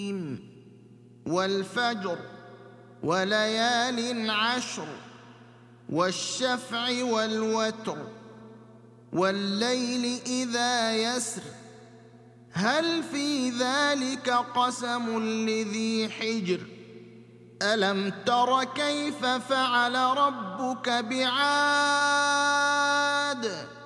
والفجر وليال عشر والشفع والوتر والليل إذا يسر هل في ذلك قسم لذي حجر ألم تر كيف فعل ربك بعاد